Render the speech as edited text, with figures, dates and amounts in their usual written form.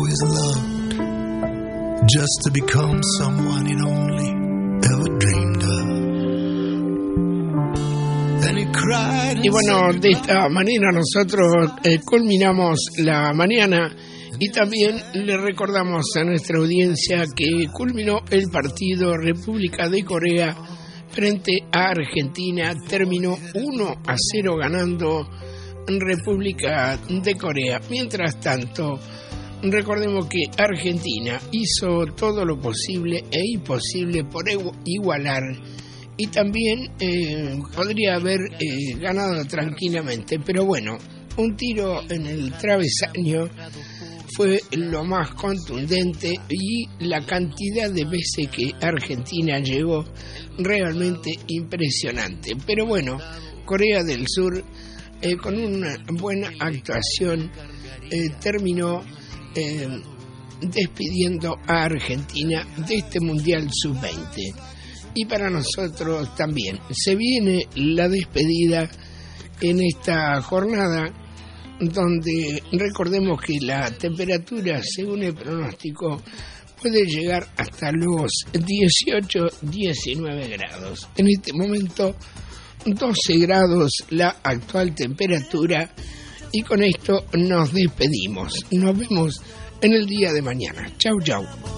always loved, just to become someone he'd only ever dreamed of. Then he cried and Y bueno, de esta manera nosotros culminamos la mañana y también le recordamos a nuestra audiencia que culminó el partido República de Corea frente a Argentina, terminó 1-0 ganando República de Corea. Mientras tanto, recordemos que Argentina hizo todo lo posible e imposible por igualar y también podría haber ganado tranquilamente, pero bueno, un tiro en el travesaño fue lo más contundente y la cantidad de veces que Argentina llegó realmente impresionante. Pero bueno, Corea del Sur con una buena actuación terminó despidiendo a Argentina de este Mundial Sub-20. Y para nosotros también se viene la despedida en esta jornada, donde recordemos que la temperatura, según el pronóstico, puede llegar hasta los 18-19 grados. En este momento 12 grados la actual temperatura, y con esto nos despedimos. Nos vemos en el día de mañana. Chau, chau.